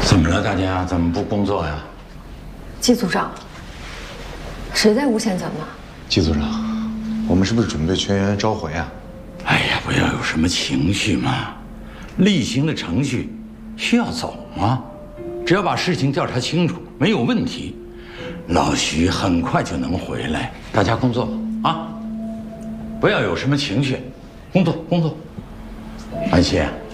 怎么了，大家怎么不工作呀？ 季组长，谁在诬陷咱们？ 季组长，我们是不是准备全员召回啊？ 哎呀，不要有什么情绪嘛，例行的程序需要走吗？只要把事情调查清楚，没有问题，老徐很快就能回来。大家工作啊，不要有什么情绪，工作。安琪。